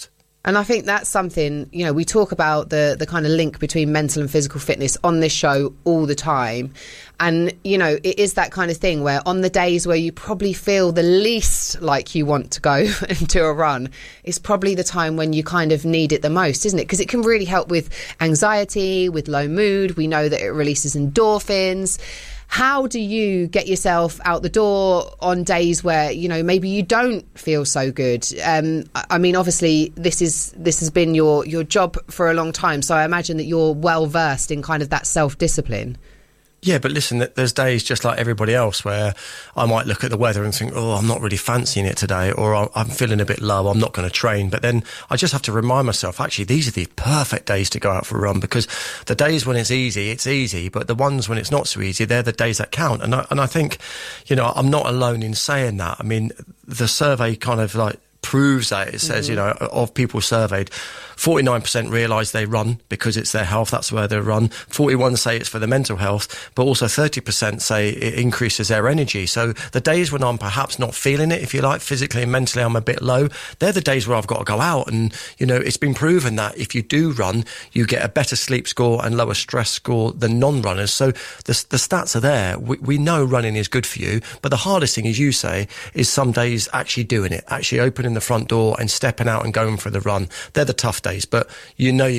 S11: And I think that's something, you know, we talk about the kind of link between mental and physical fitness on this show all the time. And, you know, it is that kind of thing where on the days where you probably feel the least like you want to go and do a run, it's probably the time when you kind of need it the most, isn't it? Because it can really help with anxiety, with low mood. We know that it releases endorphins. How do you get yourself out the door on days where, you know, maybe you don't feel so good? I mean, obviously, this has been your job for a long time, so I imagine that you're well versed in kind of that self-discipline.
S29: Yeah, but listen, there's days just like everybody else where I might look at the weather and think, oh, I'm not really fancying it today, or I'm feeling a bit low, I'm not going to train. But then I just have to remind myself, actually, these are the perfect days to go out for a run, because the days when it's easy, but the ones when it's not so easy, they're the days that count. And I think, you know, I'm not alone in saying that. I mean, the survey kind of like proves that. It says, you know, of people surveyed, 49% realise they run because it's their health, that's where they run. 41% say it's for their mental health, but also 30% say it increases their energy. So the days when I'm perhaps not feeling it, if you like, physically and mentally I'm a bit low, they're the days where I've got to go out. And, you know, it's been proven that if you do run, you get a better sleep score and lower stress score than non-runners. So the stats are there. We know running is good for you, but the hardest thing, as you say, is some days actually doing it, actually opening the front door and stepping out and going for the run. They're the tough days, but you know you're